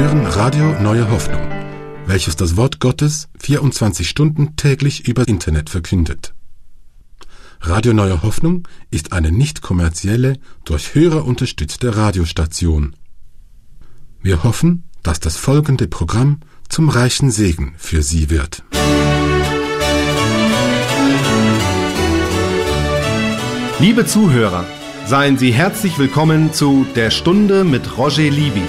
hören Radio Neue Hoffnung, welches das Wort Gottes 24 Stunden täglich über Internet verkündet. Radio Neue Hoffnung ist eine nicht kommerzielle, durch Hörer unterstützte Radiostation. Wir hoffen, dass das folgende Programm zum reichen Segen für Sie wird. Liebe Zuhörer, seien Sie herzlich willkommen zu Der Stunde mit Roger Libby.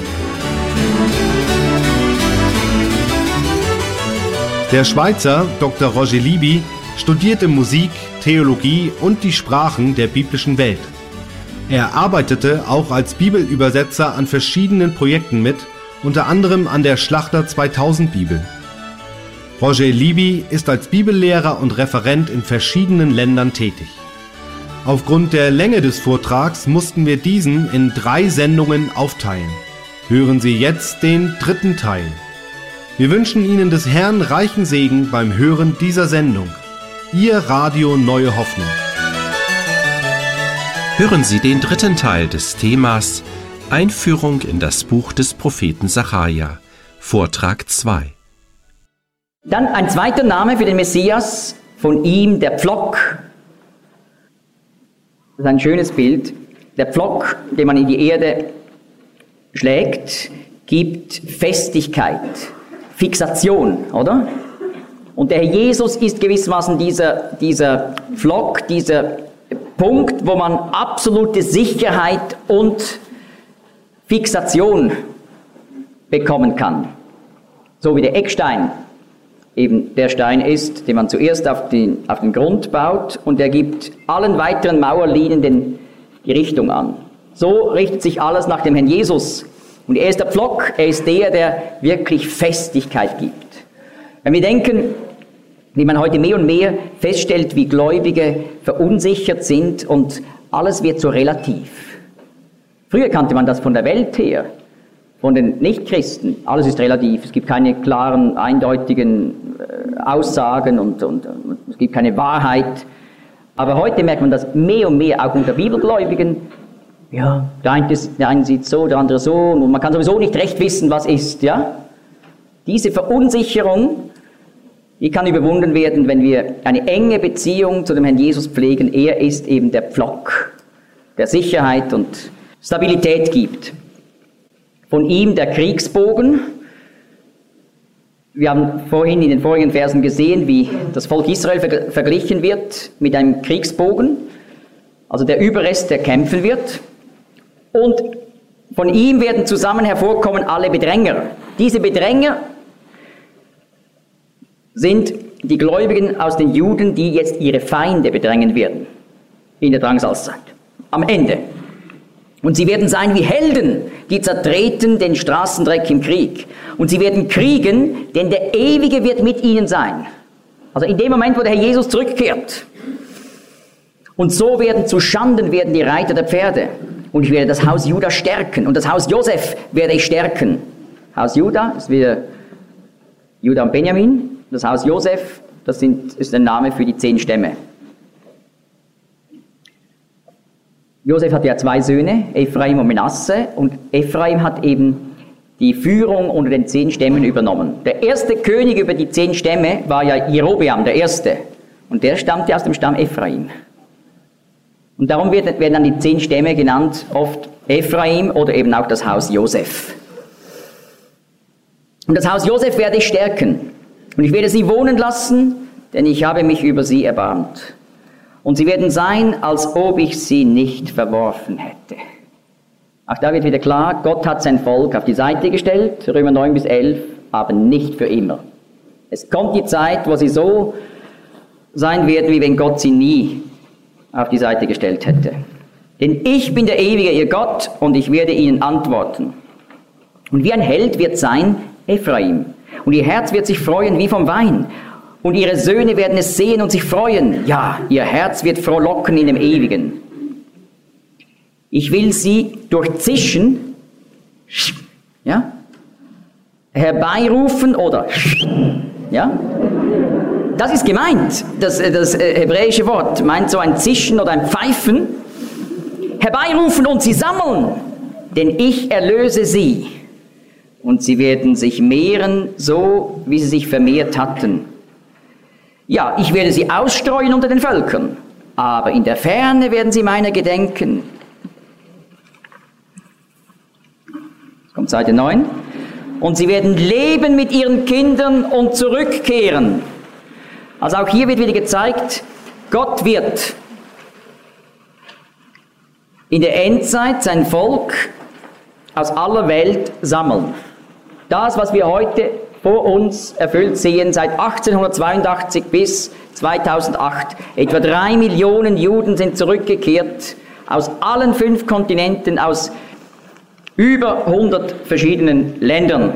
Der Schweizer Dr. Roger Libby studierte Musik, Theologie und die Sprachen der biblischen Welt. Er arbeitete auch als Bibelübersetzer an verschiedenen Projekten mit, unter anderem an der Schlachter 2000 Bibel. Roger Libby ist als Bibellehrer und Referent in verschiedenen Ländern tätig. Aufgrund der Länge des Vortrags mussten wir diesen in 3 Sendungen aufteilen. Hören Sie jetzt den 3. Teil. Wir wünschen Ihnen des Herrn reichen Segen beim Hören dieser Sendung. Ihr Radio Neue Hoffnung. Hören Sie den 3. Teil des Themas Einführung in das Buch des Propheten Sacharja, Vortrag 2. Dann ein zweiter Name für den Messias, von ihm der Pflock. Das ist ein schönes Bild. Der Pflock, den man in die Erde schlägt, gibt Festigkeit, Fixation, oder? Und der Herr Jesus ist gewissermaßen dieser Pflock, dieser Punkt, wo man absolute Sicherheit und Fixation bekommen kann. So wie der Eckstein eben der Stein ist, den man zuerst auf den Grund baut, und der gibt allen weiteren Mauerlinien die Richtung an. So richtet sich alles nach dem Herrn Jesus. Und er ist der Pflock, er ist der wirklich Festigkeit gibt. Wenn wir denken, wie man heute mehr und mehr feststellt, wie Gläubige verunsichert sind und alles wird so relativ. Früher kannte man das von der Welt her, von den Nichtchristen. Alles ist relativ, es gibt keine klaren, eindeutigen Aussagen und es gibt keine Wahrheit. Aber heute merkt man das mehr und mehr auch unter Bibelgläubigen. Ja, der eine sieht so, der andere so, und man kann sowieso nicht recht wissen, was ist, ja. Diese Verunsicherung, die kann überwunden werden, wenn wir eine enge Beziehung zu dem Herrn Jesus pflegen. Er ist eben der Pflock, der Sicherheit und Stabilität gibt. Von ihm der Kriegsbogen. Wir haben vorhin in den vorigen Versen gesehen, wie das Volk Israel verglichen wird mit einem Kriegsbogen, also der Überrest, der kämpfen wird. Und von ihm werden zusammen hervorkommen alle Bedränger. Diese Bedränger sind die Gläubigen aus den Juden, die jetzt ihre Feinde bedrängen werden in der Drangsalzzeit, am Ende. Und sie werden sein wie Helden, die zertreten den Straßendreck im Krieg. Und sie werden kriegen, denn der Ewige wird mit ihnen sein. Also in dem Moment, wo der Herr Jesus zurückkehrt. Und so werden zu Schanden die Reiter der Pferde. Und ich werde das Haus Juda stärken. Und das Haus Josef werde ich stärken. Haus Juda ist wieder Juda und Benjamin. Das Haus Josef, ist ein Name für die 10 Stämme. Josef hat ja 2 Söhne, Ephraim und Manasse. Und Ephraim hat eben die Führung unter den 10 Stämmen übernommen. Der erste König über die 10 Stämme war ja Jerobeam, der erste. Und der stammte aus dem Stamm Ephraim. Und darum werden dann die 10 Stämme genannt, oft Ephraim oder eben auch das Haus Josef. Und das Haus Josef werde ich stärken. Und ich werde sie wohnen lassen, denn ich habe mich über sie erbarmt. Und sie werden sein, als ob ich sie nicht verworfen hätte. Auch da wird wieder klar, Gott hat sein Volk auf die Seite gestellt, Römer 9 bis 11, aber nicht für immer. Es kommt die Zeit, wo sie so sein werden, wie wenn Gott sie nie auf die Seite gestellt hätte. Denn ich bin der Ewige, ihr Gott, und ich werde ihnen antworten. Und wie ein Held wird sein Ephraim, und ihr Herz wird sich freuen wie vom Wein, und ihre Söhne werden es sehen und sich freuen. Ja, ihr Herz wird frohlocken in dem Ewigen. Ich will sie durch Zischen, ja, herbeirufen oder, ja, das ist gemeint. Das hebräische Wort meint so ein Zischen oder ein Pfeifen. Herbeirufen und sie sammeln, denn ich erlöse sie. und sie werden sich mehren, so wie sie sich vermehrt hatten. Ja, ich werde sie ausstreuen unter den Völkern, aber in der Ferne werden sie meiner gedenken. Jetzt kommt Seite 9. Und sie werden leben mit ihren Kindern und zurückkehren. Also auch hier wird wieder gezeigt, Gott wird in der Endzeit sein Volk aus aller Welt sammeln. Das, was wir heute vor uns erfüllt sehen, seit 1882 bis 2008. Etwa 3 Millionen Juden sind zurückgekehrt aus allen 5 Kontinenten, aus über 100 verschiedenen Ländern.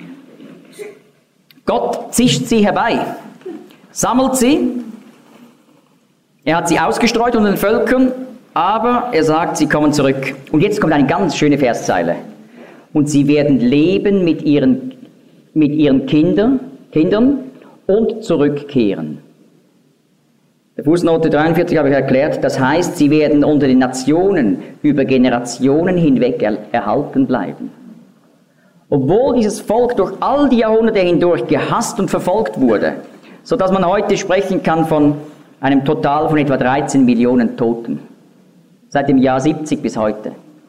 Gott zischt sie herbei, sammelt sie. Er hat sie ausgestreut unter den Völkern, aber er sagt, sie kommen zurück. Und jetzt kommt eine ganz schöne Verszeile. Und sie werden leben mit ihren Kindern und zurückkehren. Der Fußnote 43 habe ich erklärt, das heißt, sie werden unter den Nationen über Generationen hinweg erhalten bleiben. Obwohl dieses Volk durch all die Jahrhunderte hindurch gehasst und verfolgt wurde, sodass man heute sprechen kann von einem Total von etwa 13 Millionen Toten. Seit dem Jahr 70 bis heute.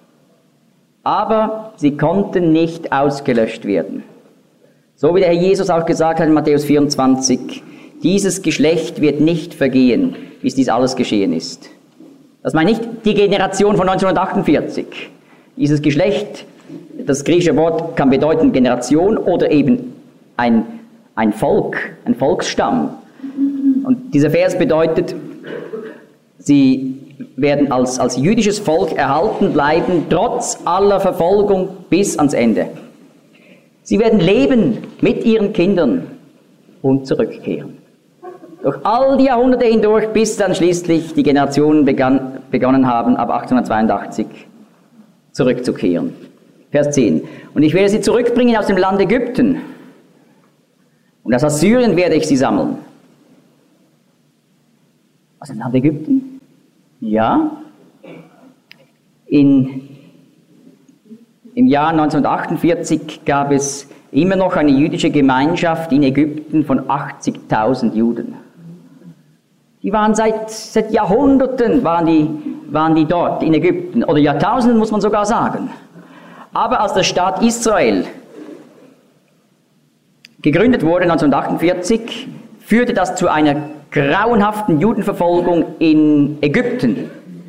Aber sie konnten nicht ausgelöscht werden. So wie der Herr Jesus auch gesagt hat in Matthäus 24, dieses Geschlecht wird nicht vergehen, bis dies alles geschehen ist. Das meint nicht die Generation von 1948. Dieses Geschlecht, das griechische Wort kann bedeuten Generation oder eben ein Volk, ein Volksstamm. Und dieser Vers bedeutet, sie werden als jüdisches Volk erhalten bleiben, trotz aller Verfolgung bis ans Ende. Sie werden leben mit ihren Kindern und zurückkehren. Durch all die Jahrhunderte hindurch, bis dann schließlich die Generationen begonnen haben, ab 1882 zurückzukehren. Vers 10. Und ich werde sie zurückbringen aus dem Land Ägypten. Und aus Assyrien werde ich sie sammeln. Aus dem Land Ägypten? Ja. Im Jahr 1948 gab es immer noch eine jüdische Gemeinschaft in Ägypten von 80.000 Juden. Die waren seit Jahrhunderten waren die dort in Ägypten, oder Jahrtausenden muss man sogar sagen. Aber als der Staat Israel gegründet wurde 1948, führte das zu einer grauenhaften Judenverfolgung in Ägypten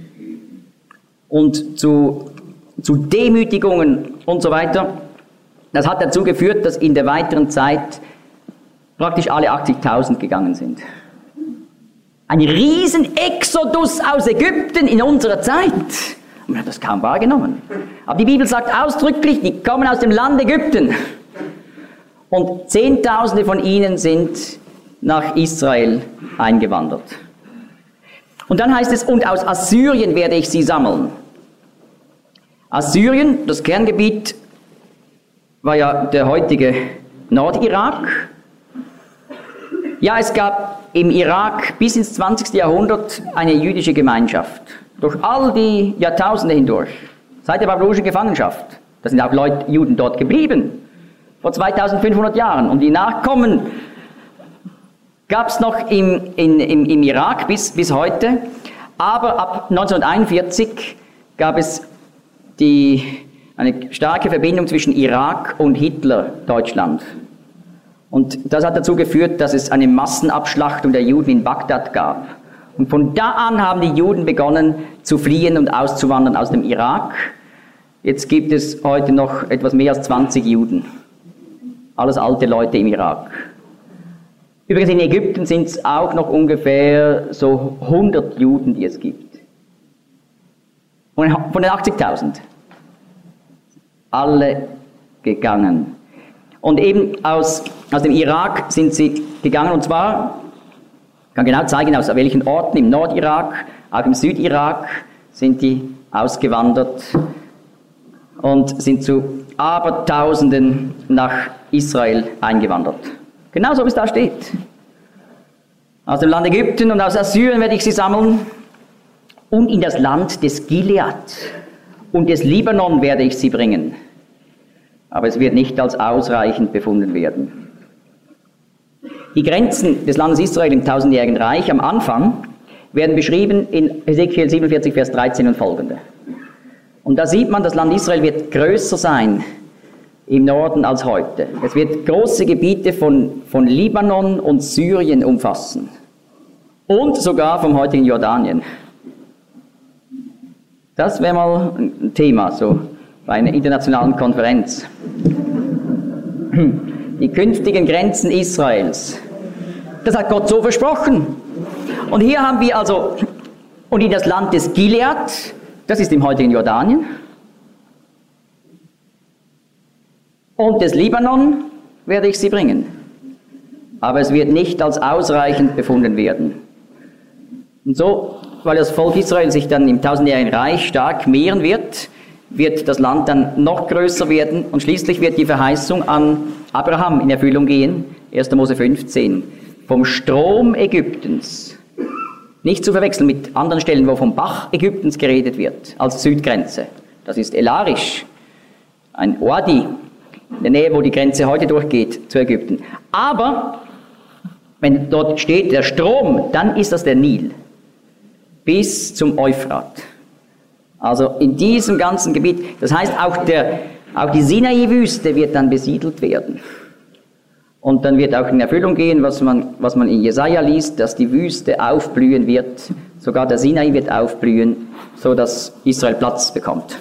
und zu Demütigungen und so weiter. Das hat dazu geführt, dass in der weiteren Zeit praktisch alle 80.000 gegangen sind. Ein riesen Exodus aus Ägypten in unserer Zeit. Man hat das kaum wahrgenommen. Aber die Bibel sagt ausdrücklich, die kommen aus dem Land Ägypten. Und Zehntausende von ihnen sind nach Israel eingewandert. Und dann heißt es, und aus Assyrien werde ich sie sammeln. Assyrien, das Kerngebiet, war ja der heutige Nordirak. Ja, es gab im Irak bis ins 20. Jahrhundert eine jüdische Gemeinschaft. Durch all die Jahrtausende hindurch. Seit der babylonischen Gefangenschaft. Da sind auch Juden dort geblieben. Vor 2500 Jahren. Und die Nachkommen gab es noch im Irak bis heute. Aber ab 1941 gab es eine starke Verbindung zwischen Irak und Hitler-Deutschland. Und das hat dazu geführt, dass es eine Massenabschlachtung der Juden in Bagdad gab. Und von da an haben die Juden begonnen zu fliehen und auszuwandern aus dem Irak. Jetzt gibt es heute noch etwas mehr als 20 Juden. Alles alte Leute im Irak. Übrigens in Ägypten sind es auch noch ungefähr so 100 Juden, die es gibt. Von den 80.000. Alle gegangen. Und eben aus dem Irak sind sie gegangen, und zwar, ich kann genau zeigen, aus welchen Orten, im Nordirak, auch im Südirak sind die ausgewandert und sind zu Abertausenden nach Israel eingewandert. Genauso wie es da steht. Aus dem Land Ägypten und aus Assyrien werde ich sie sammeln und in das Land des Gilead und des Libanon werde ich sie bringen. aber es wird nicht als ausreichend befunden werden. Die Grenzen des Landes Israel im tausendjährigen Reich am Anfang werden beschrieben in Hesekiel 47, Vers 13 und folgende. Und da sieht man, das Land Israel wird größer sein im Norden als heute. Es wird große Gebiete von Libanon und Syrien umfassen. Und sogar vom heutigen Jordanien. Das wäre mal ein Thema, so bei einer internationalen Konferenz. Die künftigen Grenzen Israels. Das hat Gott so versprochen. Und hier haben wir also, und in das Land des Gilead, das ist im heutigen Jordanien, und des Libanon werde ich sie bringen. Aber es wird nicht als ausreichend befunden werden. Und so, weil das Volk Israel sich dann im tausendjährigen Reich stark mehren wird, wird das Land dann noch größer werden und schließlich wird die Verheißung an Abraham in Erfüllung gehen, 1. Mose 15, vom Strom Ägyptens. Nicht zu verwechseln mit anderen Stellen, wo vom Bach Ägyptens geredet wird, als Südgrenze. Das ist Elarisch, ein Oadi, in der Nähe, wo die Grenze heute durchgeht zu Ägypten. Aber, wenn dort steht der Strom, dann ist das der Nil, bis zum Euphrat. Also in diesem ganzen Gebiet, das heißt auch die Sinai-Wüste wird dann besiedelt werden. Und dann wird auch in Erfüllung gehen, was man in Jesaja liest, dass die Wüste aufblühen wird, sogar der Sinai wird aufblühen, so dass Israel Platz bekommt.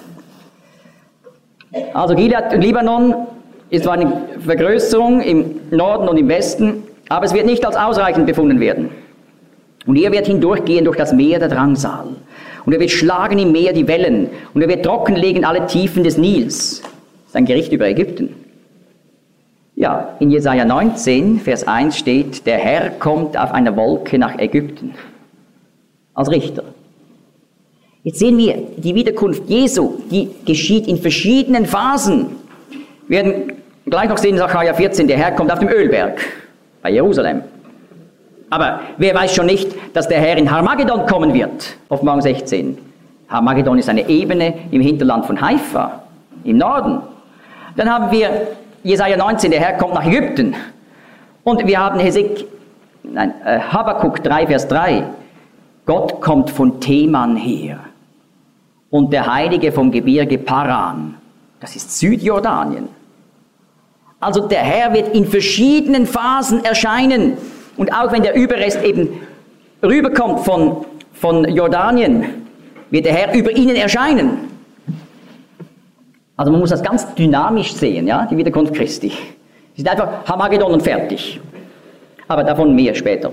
Also Gilead und Libanon ist zwar eine Vergrößerung im Norden und im Westen, aber es wird nicht als ausreichend befunden werden. Und er wird hindurchgehen durch das Meer der Drangsal. Und er wird schlagen im Meer die Wellen. Und er wird trockenlegen alle Tiefen des Nils. Das ist ein Gericht über Ägypten. Ja, in Jesaja 19, Vers 1 steht, der Herr kommt auf einer Wolke nach Ägypten. Als Richter. Jetzt sehen wir, die Wiederkunft Jesu, die geschieht in verschiedenen Phasen. Wir werden gleich noch sehen in Sacharja 14, der Herr kommt auf dem Ölberg bei Jerusalem. Aber wer weiß schon nicht, dass der Herr in Harmagedon kommen wird, Offenbarung 16. Harmagedon ist eine Ebene im Hinterland von Haifa, im Norden. Dann haben wir Jesaja 19, der Herr kommt nach Ägypten. Und wir haben Habakuk 3, Vers 3. Gott kommt von Teman her. Und der Heilige vom Gebirge Paran. Das ist Südjordanien. Also der Herr wird in verschiedenen Phasen erscheinen. Und auch wenn der Überrest eben rüberkommt von Jordanien, wird der Herr über ihnen erscheinen. Also man muss das ganz dynamisch sehen, ja, die Wiederkunft Christi. Sie sind einfach Harmagedon und fertig. Aber davon mehr später.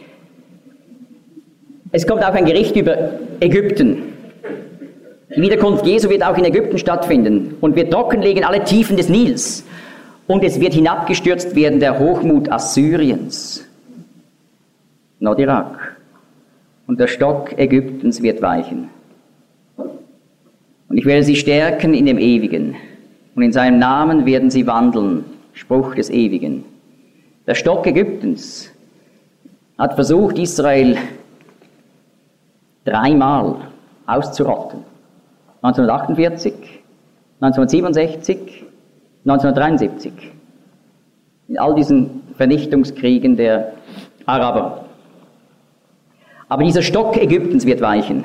Es kommt auch ein Gericht über Ägypten. Die Wiederkunft Jesu wird auch in Ägypten stattfinden und wird trockenlegen alle Tiefen des Nils. Und es wird hinabgestürzt werden der Hochmut Assyriens. Nordirak. Und der Stock Ägyptens wird weichen. Und ich werde sie stärken in dem Ewigen. Und in seinem Namen werden sie wandeln. Spruch des Ewigen. Der Stock Ägyptens hat versucht, Israel 3-mal auszurotten. 1948, 1967, 1973. In all diesen Vernichtungskriegen der Araber. Aber dieser Stock Ägyptens wird weichen.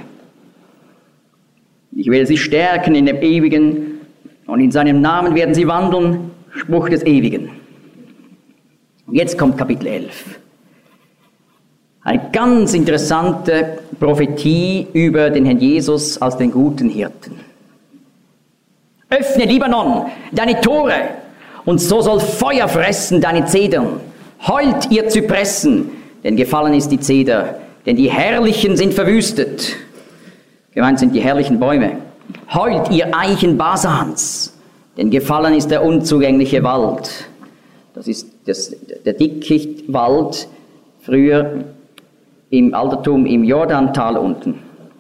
Ich werde sie stärken in dem Ewigen und in seinem Namen werden sie wandeln. Spruch des Ewigen. Und jetzt kommt Kapitel 11. Eine ganz interessante Prophetie über den Herrn Jesus als den guten Hirten. Öffne, Libanon, deine Tore, und so soll Feuer fressen deine Zedern. Heult, ihr Zypressen, denn gefallen ist die Zeder, denn die Herrlichen sind verwüstet. Gemeint sind die herrlichen Bäume. Heult, ihr Eichen Basans, denn gefallen ist der unzugängliche Wald. Das ist der Dickichtwald, früher im Altertum im Jordantal unten.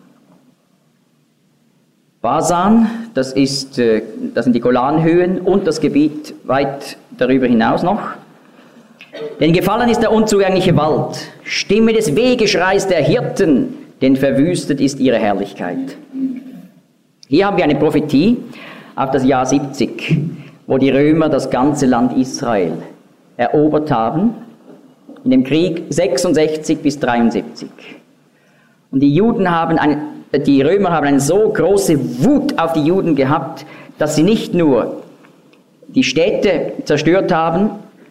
Basan, das sind die Golanhöhen und das Gebiet weit darüber hinaus noch. Denn gefallen ist der unzugängliche Wald, Stimme des Wehgeschreis der Hirten, denn verwüstet ist ihre Herrlichkeit. Hier haben wir eine Prophetie auf das Jahr 70. wo die Römer das ganze Land Israel erobert haben, in dem Krieg 66 bis 73. Und die Römer haben eine so große Wut auf die Juden gehabt, dass sie nicht nur die Städte zerstört haben,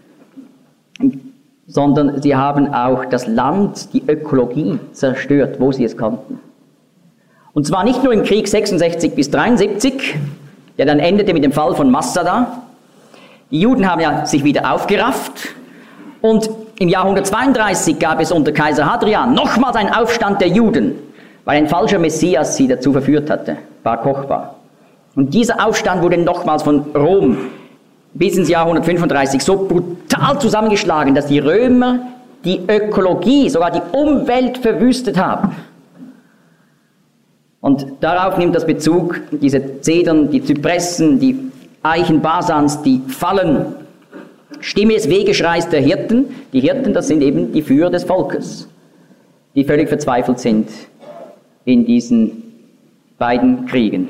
sondern sie haben auch das Land, die Ökologie zerstört, wo sie es konnten. Und zwar nicht nur im Krieg 66 bis 73, der dann endete mit dem Fall von Masada. Die Juden haben ja sich wieder aufgerafft und im Jahr 132 gab es unter Kaiser Hadrian nochmals einen Aufstand der Juden, weil ein falscher Messias sie dazu verführt hatte, Bar Kochba. Und dieser Aufstand wurde nochmals von Rom bis ins Jahr 135 so brutal zusammengeschlagen, dass die Römer die Ökologie, sogar die Umwelt verwüstet haben. Und darauf nimmt das Bezug, diese Zedern, die Zypressen, die Eichen Basans, die Fallen. Stimme des Wehgeschreis der Hirten. Die Hirten, das sind eben die Führer des Volkes, die völlig verzweifelt sind in diesen beiden Kriegen.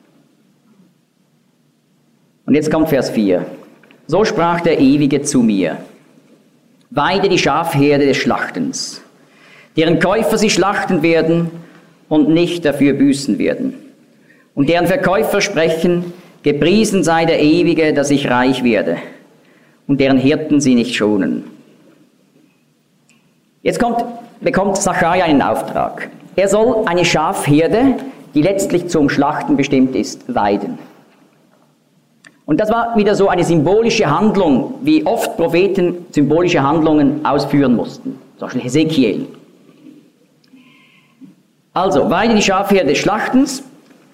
Und jetzt kommt Vers 4. So sprach der Ewige zu mir: Weide die Schafherde des Schlachtens, deren Käufer sie schlachten werden und nicht dafür büßen werden. Und deren Verkäufer sprechen: Gepriesen sei der Ewige, dass ich reich werde. Und deren Hirten sie nicht schonen. Jetzt bekommt Sacharja einen Auftrag. Er soll eine Schafherde, die letztlich zum Schlachten bestimmt ist, weiden. Und das war wieder so eine symbolische Handlung, wie oft Propheten symbolische Handlungen ausführen mussten. Zum Beispiel Hesekiel. Also, weide die Schafherde des Schlachtens.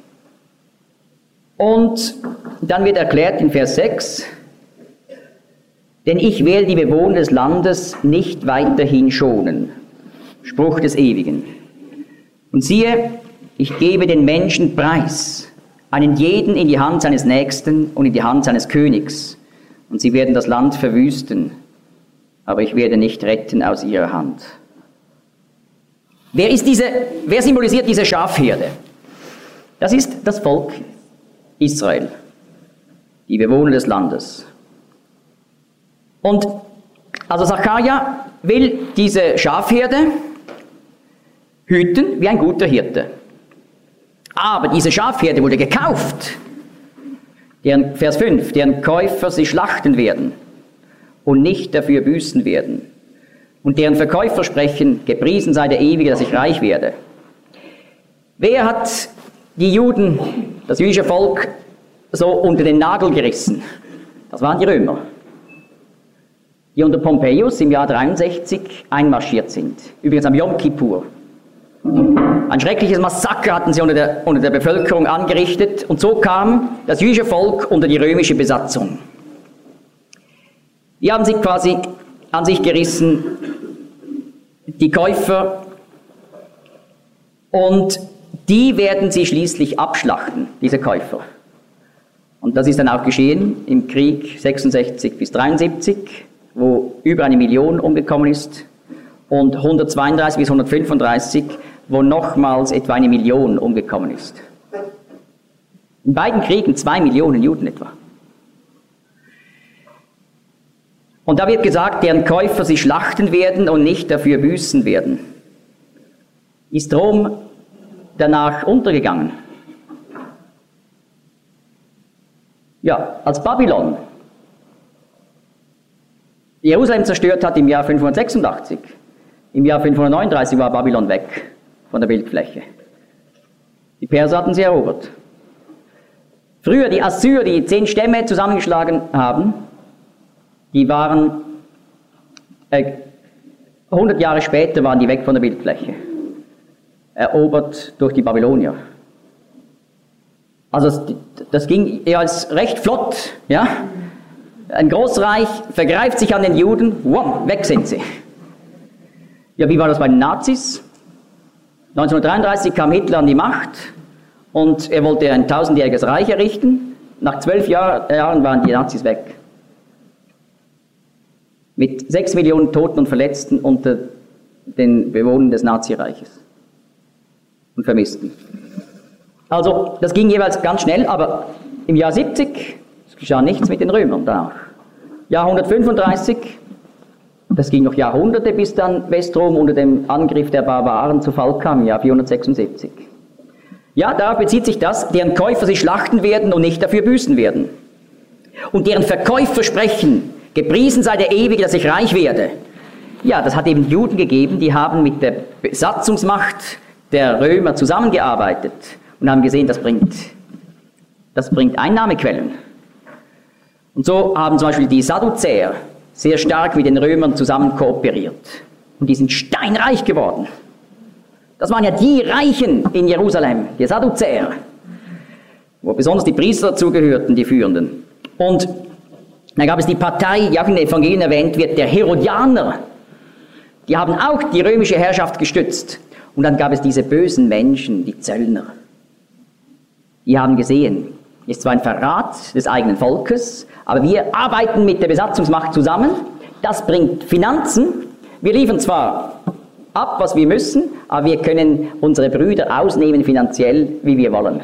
Und dann wird erklärt in Vers 6, denn ich werde die Bewohner des Landes nicht weiterhin schonen. Spruch des Ewigen. Und siehe, ich gebe den Menschen preis, einen jeden in die Hand seines Nächsten und in die Hand seines Königs. Und sie werden das Land verwüsten, aber ich werde nicht retten aus ihrer Hand. Wer symbolisiert diese Schafherde? Das ist das Volk Israel, die Bewohner des Landes. Und also Sacharja will diese Schafherde hüten wie ein guter Hirte. Aber diese Schafherde wurde gekauft. Vers 5, deren Käufer sie schlachten werden und nicht dafür büßen werden. Und deren Verkäufer sprechen: Gepriesen sei der Ewige, dass ich reich werde. Wer hat die Juden, das jüdische Volk, so unter den Nagel gerissen? Das waren die Römer, die unter Pompeius im Jahr 63 einmarschiert sind. Übrigens am Yom Kippur. Ein schreckliches Massaker hatten sie unter der Bevölkerung angerichtet und so kam das jüdische Volk unter die römische Besatzung. Die haben sich quasi an sich gerissen, die Käufer, und die werden sie schließlich abschlachten, diese Käufer. Und das ist dann auch geschehen im Krieg 66 bis 73, wo über 1 Million umgekommen ist, und 132 bis 135, wo nochmals etwa 1 Million umgekommen ist. In beiden Kriegen 2 Millionen Juden etwa. Und da wird gesagt, deren Käufer sie schlachten werden und nicht dafür büßen werden. Ist Rom danach untergegangen? Ja, als Babylon Jerusalem zerstört hat im Jahr 586, im Jahr 539 war Babylon weg von der Bildfläche. Die Perser hatten sie erobert. Früher die Assyrer, die 10 Stämme zusammengeschlagen haben, die waren 100 Jahre später waren die weg von der Bildfläche, erobert durch die Babylonier. Also das ging jeweils recht flott, ja. Ein Großreich vergreift sich an den Juden, wow, weg sind sie. Ja, wie war das bei den Nazis? 1933 kam Hitler an die Macht und er wollte ein 1000-jähriges Reich errichten. Nach 12 Jahren waren die Nazis weg. Mit 6 Millionen Toten und Verletzten unter den Bewohnern des Nazireiches und Vermissten. Also, das ging jeweils ganz schnell, aber im Jahr 70, geschah nichts mit den Römern danach. Jahr 135, das ging noch Jahrhunderte, bis dann Westrom unter dem Angriff der Barbaren zu Fall kam, Jahr 476. Ja, darauf bezieht sich das, deren Käufer sie schlachten werden und nicht dafür büßen werden. Und deren Verkäufer sprechen, gepriesen sei der Ewige, dass ich reich werde. Ja, das hat eben Juden gegeben, die haben mit der Besatzungsmacht der Römer zusammengearbeitet und haben gesehen, das bringt Einnahmequellen. Und so haben zum Beispiel die Sadduzäer sehr stark mit den Römern zusammen kooperiert. Und die sind steinreich geworden. Das waren ja die Reichen in Jerusalem, die Sadduzäer, wo besonders die Priester dazugehörten, die Führenden. Und dann gab es die Partei, die auch in den Evangelien erwähnt wird, der Herodianer. Die haben auch die römische Herrschaft gestützt. Und dann gab es diese bösen Menschen, die Zöllner. Die haben gesehen, ist zwar ein Verrat des eigenen Volkes, aber wir arbeiten mit der Besatzungsmacht zusammen. Das bringt Finanzen. Wir liefern zwar ab, was wir müssen, aber wir können unsere Brüder ausnehmen finanziell, wie wir wollen.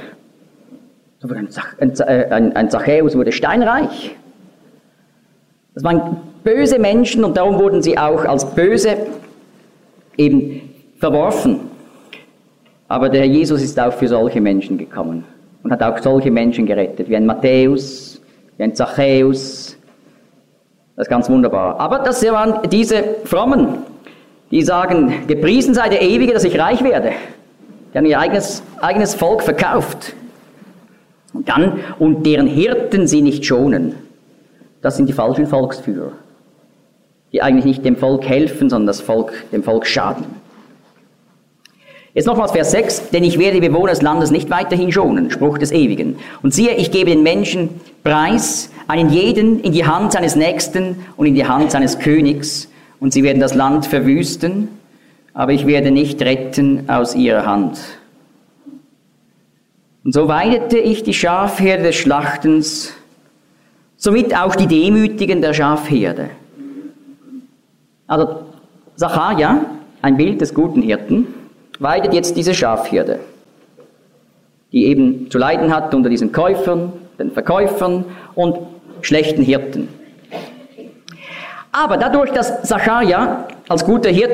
Ein Zachäus wurde steinreich. Das waren böse Menschen und darum wurden sie auch als böse eben verworfen. Aber der Herr Jesus ist auch für solche Menschen gekommen und hat auch solche Menschen gerettet, wie ein Matthäus, wie ein Zachäus. Das ist ganz wunderbar. Aber das waren diese Frommen, die sagen, gepriesen sei der Ewige, dass ich reich werde. Die haben ihr eigenes Volk verkauft. Und deren Hirten sie nicht schonen. Das sind die falschen Volksführer, die eigentlich nicht dem Volk helfen, sondern dem Volk schaden. Jetzt nochmals Vers 6, denn ich werde die Bewohner des Landes nicht weiterhin schonen, Spruch des Ewigen. Und siehe, ich gebe den Menschen Preis, einen jeden in die Hand seines Nächsten und in die Hand seines Königs, und sie werden das Land verwüsten, aber ich werde nicht retten aus ihrer Hand. Und so weidete ich die Schafherde des Schlachtens, somit auch die Demütigen der Schafherde. Also Sacharja, ein Bild des guten Hirten, weidet jetzt diese Schafherde, die eben zu leiden hat unter diesen Käufern, den Verkäufern und schlechten Hirten. Aber dadurch, dass Sacharja als guter Hirte